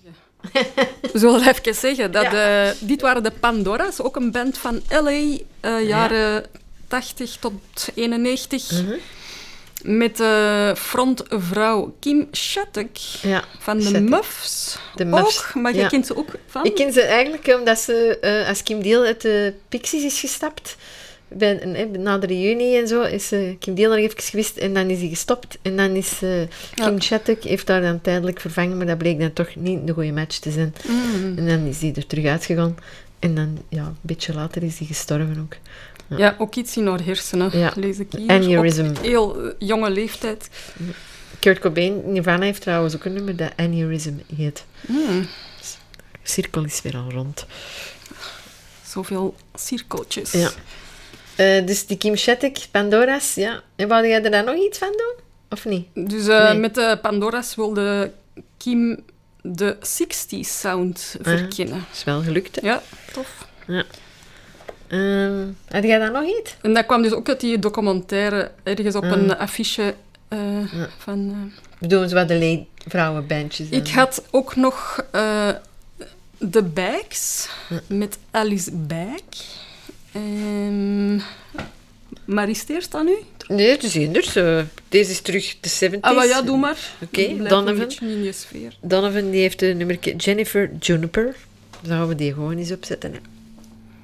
We zullen even zeggen dat dit waren de Pandora's, ook een band van LA, jaren 80 tot 91. Met frontvrouw Kim Shattuck van de Muffs. De Muffs. Ook, maar jij kent ze ook van? Ik ken ze eigenlijk omdat ze, als Kim Deal uit de Pixies is gestapt, na de reunie en zo, is Kim Deal nog even geweest en dan is hij gestopt. En dan is Kim Shattuck heeft daar dan tijdelijk vervangen, maar dat bleek dan toch niet de goede match te zijn. En dan is hij er terug uitgegaan. En dan, een beetje later is hij gestorven ook. Ja, ook iets in haar hersenen, lees ik hier. Aneurysm. Op heel jonge leeftijd. Kurt Cobain, Nirvana heeft trouwens ook een nummer dat Aneurysm heet. De cirkel is weer al rond. Zoveel cirkeltjes. Ja. Dus die Kim Shattuck, Pandora's, ja. En wou jij er dan nog iets van doen? Of niet? Dus met de Pandora's wilde Kim de 60s sound verkennen. Dat is wel gelukt, hè? Ja, tof. Ja. Had jij dan nog iets? En dat kwam dus ook uit die documentaire, ergens op een affiche van... Doen ze wat de vrouwenbandjes dan? Ik had ook nog The Bags met Alice Bag. Maar is het eerst aan u? Nee, het is anders. Deze is terug de 70s. Ah, maar ja, doe maar. Oké, Donovan die heeft een nummer Jennifer Juniper. Dan gaan we die gewoon eens opzetten. Hè.